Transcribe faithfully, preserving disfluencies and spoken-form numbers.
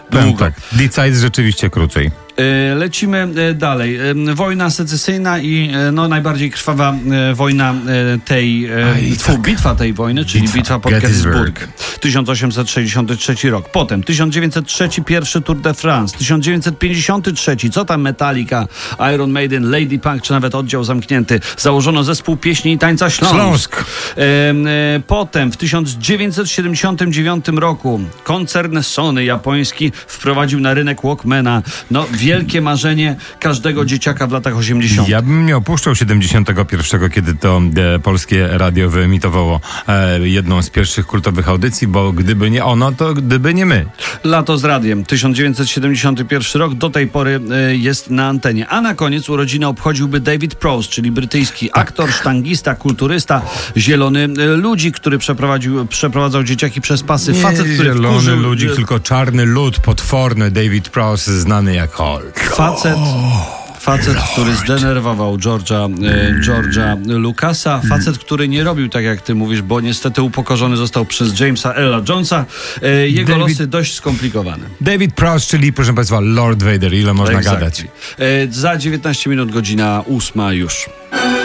Długo. Tak, Decide rzeczywiście krócej. Lecimy dalej. Wojna secesyjna i no, najbardziej krwawa wojna tej, Aj, tfu, tak. bitwa tej wojny, czyli bitwa, bitwa pod Gettysburg. tysiąc osiemset sześćdziesiąty trzeci rok. Potem tysiąc dziewięćset trzeci pierwszy Tour de France. tysiąc dziewięćset pięćdziesiąty trzeci. Co tam Metallica, Iron Maiden, Lady Punk, czy nawet Oddział Zamknięty. Założono zespół pieśni i tańca Śląsk. Śląsk. Potem w tysiąc dziewięćset siedemdziesiątym dziewiątym roku koncern Sony japoński wprowadził na rynek Walkmana. No, wielkie marzenie każdego dzieciaka w latach osiemdziesiątych. Ja bym nie opuszczał siedemdziesiątego pierwszego, kiedy to e, polskie radio wyemitowało e, jedną z pierwszych kultowych audycji, bo gdyby nie ono, to gdyby nie my. Lato z radiem. tysiąc dziewięćset siedemdziesiąty pierwszy rok do tej pory e, jest na antenie. A na koniec urodziny obchodziłby David Prowse, czyli brytyjski aktor, sztangista, kulturysta, zielony e, ludzik, który przeprowadził, przeprowadzał dzieciaki przez pasy. Nie Facet, który zielony wkurzył, ludzik, e, tylko czarny lud, potworny David Prowse, znany jako Facet, facet, który zdenerwował George'a, e, George'a Lucasa. Facet, który nie robił tak, jak ty mówisz, bo niestety upokorzony został przez Jamesa Earla Jonesa. E, jego David, losy dość skomplikowane. David Prowse, czyli proszę państwa Lord Vader. Ile można Exactly. gadać? E, za dziewiętnaście minut, godzina ósma już.